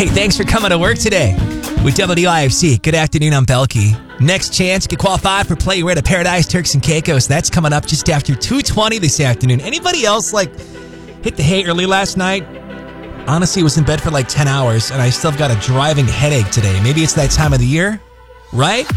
Hey, thanks for coming to work today with WIFC. Good afternoon, I'm Belky. Next chance, get qualified for Play Your Way to Paradise, Turks and Caicos. That's coming up just after 2:20 this afternoon. Anybody else, hit the hay early last night? Honestly, was in bed for 10 hours, and I still got a driving headache today. Maybe it's that time of the year, right?